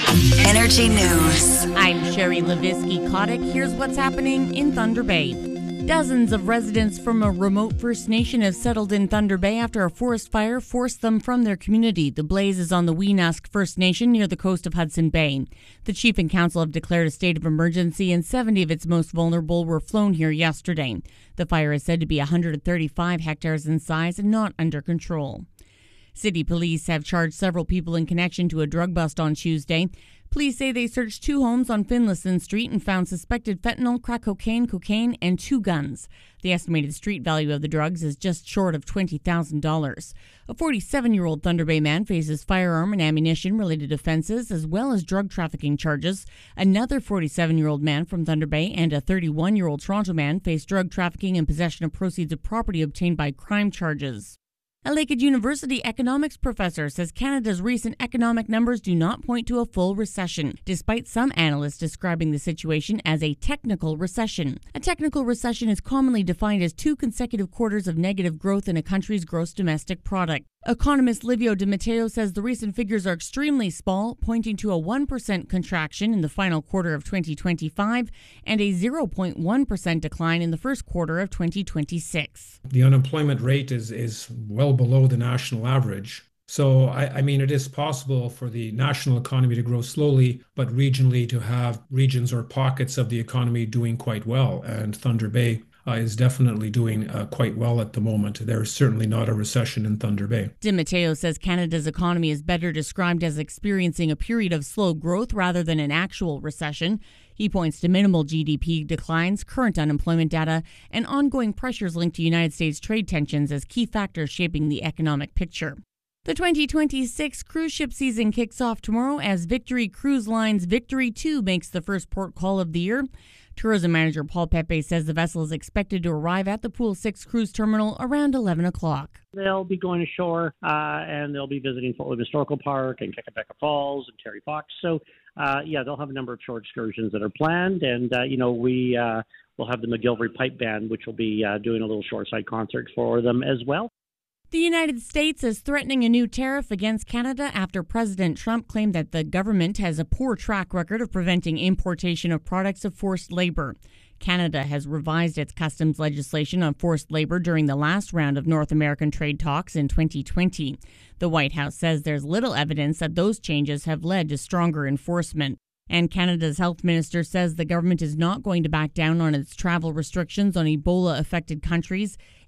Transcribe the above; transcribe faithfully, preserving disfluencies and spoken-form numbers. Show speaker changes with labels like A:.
A: Energy News.
B: I'm Sherry Levinsky-Kotick. Here's what's happening in Thunder Bay. Dozens of residents from a remote First Nation have settled in Thunder Bay after a forest fire forced them from their community. The blaze is on the Weenask First Nation near the coast of Hudson Bay. The chief and council have declared a state of emergency, and seventy of its most vulnerable were flown here yesterday. The fire is said to be one hundred thirty-five hectares in size and not under control. City police have charged several people in connection to a drug bust on Tuesday. Police say they searched two homes on Finlayson Street and found suspected fentanyl, crack cocaine, cocaine, and two guns. The estimated street value of the drugs is just short of twenty thousand dollars. A forty-seven-year-old Thunder Bay man faces firearm and ammunition-related offenses as well as drug trafficking charges. Another forty-seven-year-old man from Thunder Bay and a thirty-one-year-old Toronto man face drug trafficking and possession of proceeds of property obtained by crime charges. A Lakehead University economics professor says Canada's recent economic numbers do not point to a full recession, despite some analysts describing the situation as a technical recession. A technical recession is commonly defined as two consecutive quarters of negative growth in a country's gross domestic product. Economist Livio Di Matteo says the recent figures are extremely small, pointing to a one percent contraction in the final quarter of twenty twenty-five and a zero point one percent decline in the first quarter of twenty twenty-six.
C: The unemployment rate is, is well below the national average. So, I, I mean, it is possible for the national economy to grow slowly, but regionally to have regions or pockets of the economy doing quite well. And Thunder Bay Uh, is definitely doing uh, quite well at the moment. There is certainly not a recession in Thunder Bay.
B: Di Matteo says Canada's economy is better described as experiencing a period of slow growth rather than an actual recession. He points to minimal G D P declines, current unemployment data, and ongoing pressures linked to United States trade tensions as key factors shaping the economic picture. The twenty twenty-six cruise ship season kicks off tomorrow as Victory Cruise Line's Victory two makes the first port call of the year. Tourism manager Paul Pepe says the vessel is expected to arrive at the Pool six cruise terminal around eleven o'clock.
D: They'll be going ashore uh, and they'll be visiting Fort William Historical Park and Kekapeka Falls and Terry Fox. So, uh, yeah, they'll have a number of short excursions that are planned. And, uh, you know, we uh, will have the McGillivray Pipe Band, which will be uh, doing a little shore-side concert for them as well.
B: The United States is threatening a new tariff against Canada after President Trump claimed that the government has a poor track record of preventing importation of products of forced labor. Canada has revised its customs legislation on forced labor during the last round of North American trade talks in twenty twenty. The White House says there's little evidence that those changes have led to stronger enforcement. And Canada's health minister says the government is not going to back down on its travel restrictions on Ebola-affected countries.